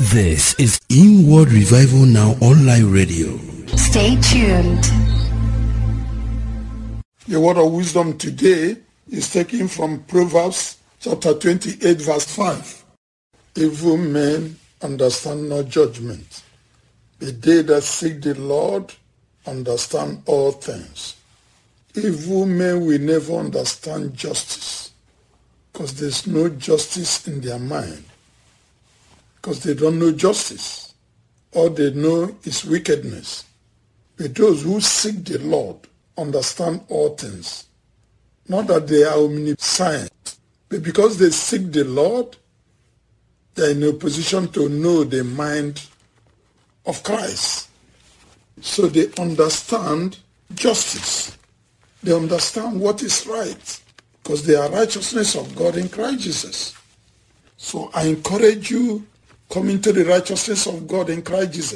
This is Inward Revival Now Online Radio. Stay tuned. The word of wisdom today is taken from Proverbs chapter 28 verse 5. Evil men understand not judgment, but they that seek the Lord understand all things. Evil men will never understand justice because there's no justice in their mind, because they don't know justice. All they know is wickedness. But those who seek the Lord understand all things. Not that they are omniscient, but because they seek the Lord, they are in a position to know the mind of Christ. So they understand justice. They understand what is right, because they are righteousness of God in Christ Jesus. So I encourage you, come into the righteousness of God in Christ Jesus.